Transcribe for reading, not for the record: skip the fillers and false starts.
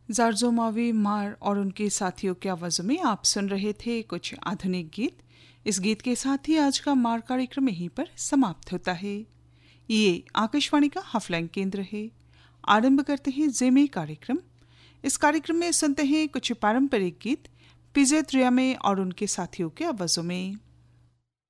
जारजो मावी मार और उनके साथियों की आवाज़ों में आप सुन रहे थे कुछ आधुनिक गीत। इस गीत के साथ ही आज का मार कार्यक्रम यहीं पर समाप्त होता है। ये आकाशवाणी का हफलैंग केंद्र है। आरंभ करते हैं जेमे कार्यक्रम। इस कार्यक्रम में सुनते हैं कुछ पारंपरिक गीत पिजे त्रियामे और उनके साथियों की आवाज़ों में।